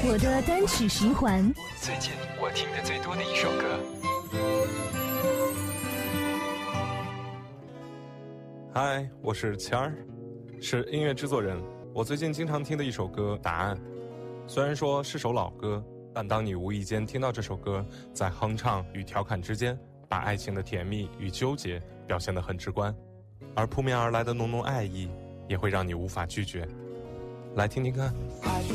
我的单曲循环， 最近我听的最多的一首歌。 嗨，我是谦儿，是音乐制作人。我最近经常听的一首歌《答案》，虽然说是首老歌，但当你无意间听到这首歌，在哼唱与调侃之间，把爱情的甜蜜与纠结表现得很直观，而扑面而来的浓浓爱意，也会让你无法拒绝。来听听看。 爱